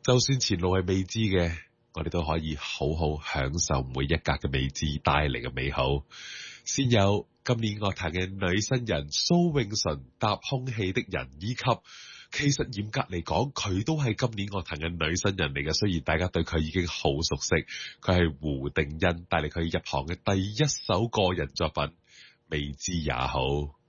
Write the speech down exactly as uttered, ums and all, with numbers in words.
就算前路係未知嘅，我哋都可以好好享受每一格嘅未知帶嚟嘅美好。先有今年樂壇嘅女新人蘇永純搭空氣的人，以及其實嚴格嚟講，佢都係今年樂壇嘅女新人嚟嘅。雖然大家對佢已經好熟悉，佢係胡定欣帶嚟佢入行嘅第一首個人作品《未知也好》。